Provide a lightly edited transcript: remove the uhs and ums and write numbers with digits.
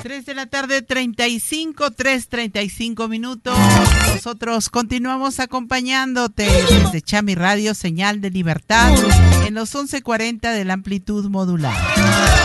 3 de la tarde, 3:35 minutos. Nosotros continuamos acompañándote desde Chami Radio, señal de libertad, en los 1140 de la amplitud modular.